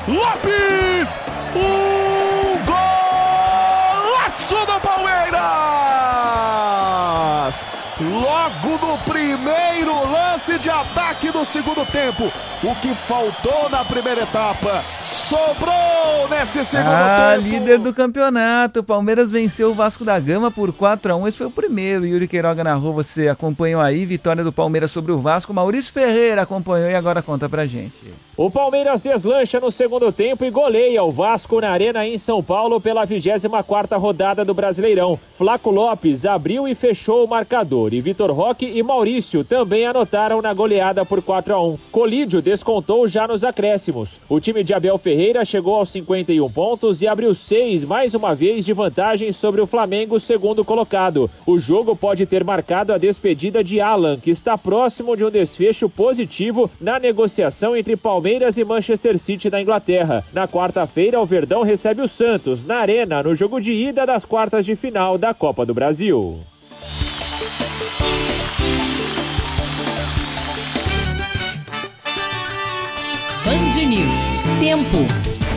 Lopes! Um golaço do Palmeiras! Logo no primeiro lance de ataque do segundo tempo. O que faltou na primeira etapa sobrou nesse segundo tempo. Líder do campeonato. O Palmeiras venceu o Vasco da Gama por 4-1. Esse foi o primeiro. Yuri Queiroga narrou, você acompanhou aí. Vitória do Palmeiras sobre o Vasco. Maurício Ferreira acompanhou e agora conta pra gente. O Palmeiras deslancha no segundo tempo e goleia o Vasco na Arena em São Paulo pela 24ª rodada do Brasileirão. Flaco Lopes abriu e fechou o marcador. E Vitor Roque e Maurício também anotaram na goleada por 4-1. Colídio descontou já nos acréscimos. O time de Abel Ferreira chegou aos 51 pontos e abriu 6 mais uma vez de vantagem sobre o Flamengo, segundo colocado. O jogo pode ter marcado a despedida de Alan, que está próximo de um desfecho positivo na negociação entre Palmeiras e Manchester City da Inglaterra. Na quarta-feira, o Verdão recebe o Santos na Arena, no jogo de ida das quartas de final da Copa do Brasil. Band News. Tempo.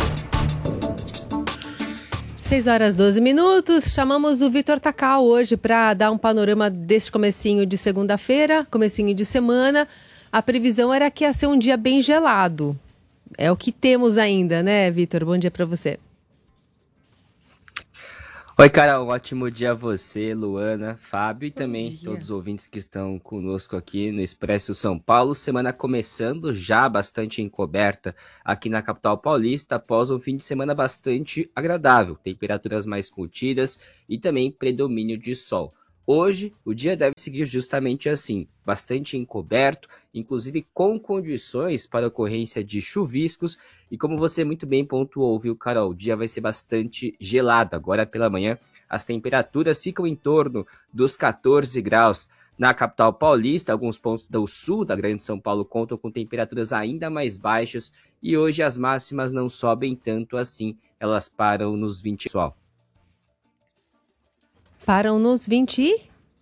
6h12. Chamamos o Vitor Takal hoje para dar um panorama deste comecinho de segunda-feira, comecinho de semana. A previsão era que ia ser um dia bem gelado. É o que temos ainda, né, Vitor? Bom dia para você. Oi, Carol, um ótimo dia a você, Luana, Fábio e também todos os ouvintes que estão conosco aqui no Expresso São Paulo. Semana começando já bastante encoberta aqui na capital paulista, após um fim de semana bastante agradável. Temperaturas mais contidas e também predomínio de sol. Hoje, o dia deve seguir justamente assim, bastante encoberto, inclusive com condições para ocorrência de chuviscos. E como você muito bem pontuou, viu, Carol, o dia vai ser bastante gelado. Agora pela manhã, as temperaturas ficam em torno dos 14 graus. Na capital paulista, alguns pontos do sul da Grande São Paulo contam com temperaturas ainda mais baixas. E hoje as máximas não sobem tanto assim, elas param nos 20 pessoal. Param nos 20?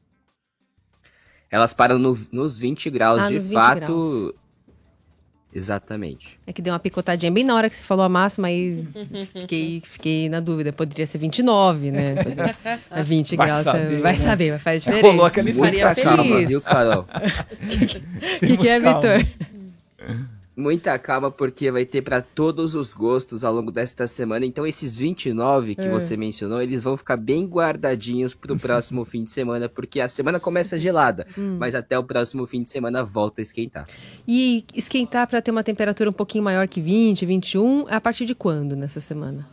Elas param nos 20 graus, de 20 fato. Graus. Exatamente. É que deu uma picotadinha bem na hora que você falou a máxima, aí fiquei na dúvida. Poderia ser 29, né? A 20 graus. Saber, vai né? saber, vai fazer diferença. Rolou aquele Muita calma, viu, Carol? O que é, Vitor? Muita calma, porque vai ter para todos os gostos ao longo desta semana. Então, esses 29 que você mencionou, eles vão ficar bem guardadinhos para o próximo fim de semana, porque a semana começa gelada, mas até o próximo fim de semana volta a esquentar. E esquentar para ter uma temperatura um pouquinho maior que 20, 21, a partir de quando nessa semana?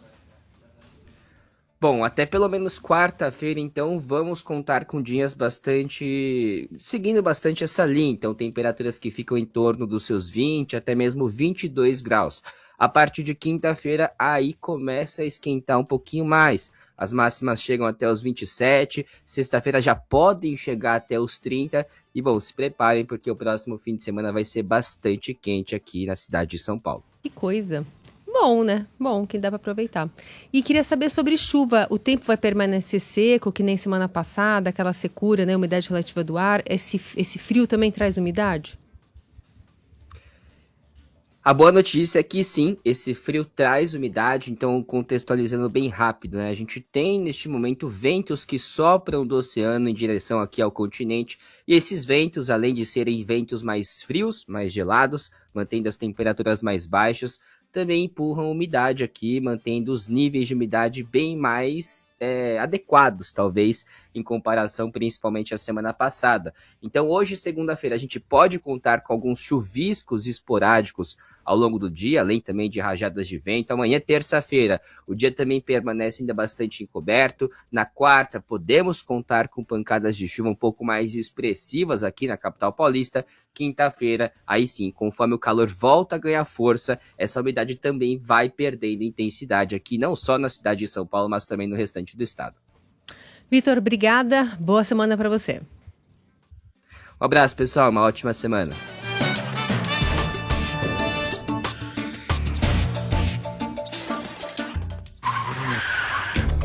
Bom, até pelo menos quarta-feira, então, vamos contar com dias seguindo bastante essa linha. Então, temperaturas que ficam em torno dos seus 20, até mesmo 22 graus. A partir de quinta-feira, aí começa a esquentar um pouquinho mais. As máximas chegam até os 27, sexta-feira já podem chegar até os 30. E, bom, se preparem, porque o próximo fim de semana vai ser bastante quente aqui na cidade de São Paulo. Que coisa! Bom, né? Bom, que dá para aproveitar. E queria saber sobre chuva. O tempo vai permanecer seco, que nem semana passada, aquela secura, né? Umidade relativa do ar. Esse frio também traz umidade? A boa notícia é que sim, esse frio traz umidade, então contextualizando bem rápido, né? A gente tem neste momento ventos que sopram do oceano em direção aqui ao continente, e esses ventos, além de serem ventos mais frios, mais gelados, mantendo as temperaturas mais baixas, também empurram umidade aqui, mantendo os níveis de umidade bem mais adequados, talvez, em comparação principalmente à semana passada. Então hoje, segunda-feira, a gente pode contar com alguns chuviscos esporádicos ao longo do dia, além também de rajadas de vento. Amanhã, terça-feira, o dia também permanece ainda bastante encoberto. Na quarta, podemos contar com pancadas de chuva um pouco mais expressivas aqui na capital paulista. Quinta-feira, aí sim, conforme o calor volta a ganhar força, essa umidade também vai perdendo intensidade aqui, não só na cidade de São Paulo, mas também no restante do estado. Vitor, obrigada. Boa semana para você. Um abraço, pessoal. Uma ótima semana.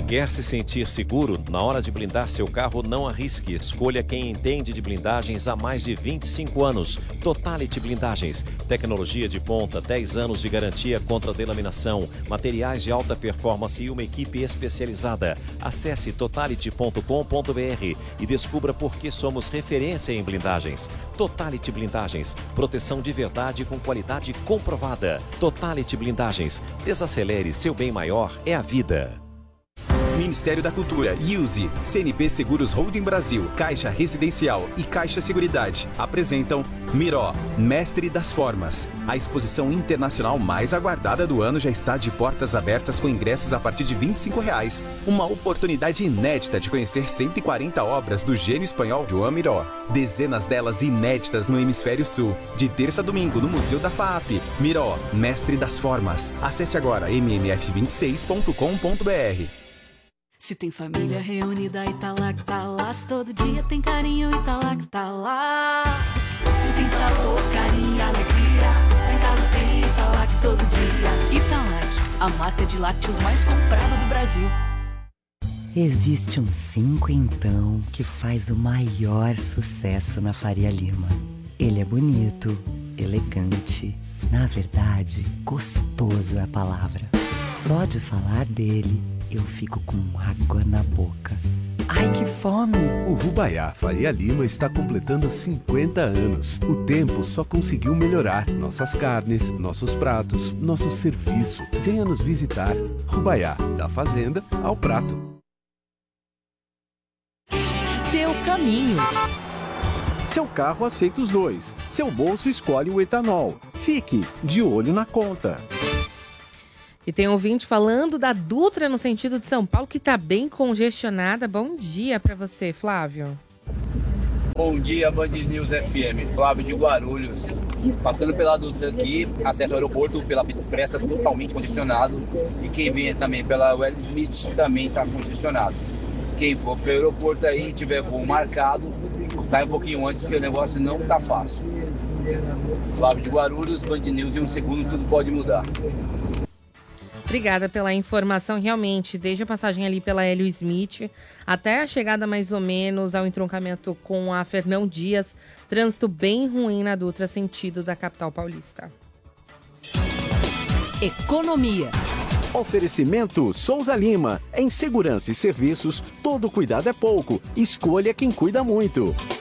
Quer se sentir seguro? Na hora de blindar seu carro, não arrisque. Escolha quem entende de blindagens há mais de 25 anos. Totality Blindagens. Tecnologia de ponta, 10 anos de garantia contra delaminação, materiais de alta performance e uma equipe especializada. Acesse totality.com.br e descubra por que somos referência em blindagens. Totality Blindagens. Proteção de verdade com qualidade comprovada. Totality Blindagens. Desacelere, seu bem maior é a vida. Ministério da Cultura, IUSE, CNP Seguros Holding Brasil, Caixa Residencial e Caixa Seguridade apresentam Miró, Mestre das Formas. A exposição internacional mais aguardada do ano já está de portas abertas com ingressos a partir de R$ 25,00. Uma oportunidade inédita de conhecer 140 obras do gênio espanhol Joan Miró. Dezenas delas inéditas no Hemisfério Sul. De terça a domingo no Museu da FAAP. Miró, Mestre das Formas. Acesse agora mmf26.com.br. Se tem família reunida e tá lá que tá lá, se todo dia tem carinho e tá lá que tá lá. Se tem sabor, carinho e alegria, lá em casa tem Italac todo dia. Italac, a marca de lácteos mais comprada do Brasil. Existe um 5 então que faz o maior sucesso na Faria Lima. Ele é bonito, elegante, na verdade, gostoso é a palavra. Só de falar dele, eu fico com água na boca. Ai, que fome! O Rubaiá Faria Lima está completando 50 anos. O tempo só conseguiu melhorar. Nossas carnes, nossos pratos, nosso serviço. Venha nos visitar. Rubaiá, da fazenda ao prato. Seu caminho. Seu carro aceita os dois. Seu bolso escolhe o etanol. Fique de olho na conta. E tem um ouvinte falando da Dutra no sentido de São Paulo, que está bem congestionada. Bom dia para você, Flávio. Bom dia, Band News FM. Flávio de Guarulhos. Passando pela Dutra aqui, acesso ao aeroporto pela pista expressa totalmente congestionado. E quem vem também pela Wells Smith também está congestionado. Quem for para o aeroporto aí e tiver voo marcado, sai um pouquinho antes, porque o negócio não está fácil. Flávio de Guarulhos, Band News, em um segundo tudo pode mudar. Obrigada pela informação. Realmente, desde a passagem ali pela Hélio Smith até a chegada mais ou menos ao entroncamento com a Fernão Dias, trânsito bem ruim na Dutra, sentido da capital paulista. Economia. Oferecimento Souza Lima. Em segurança e serviços, todo cuidado é pouco. Escolha quem cuida muito.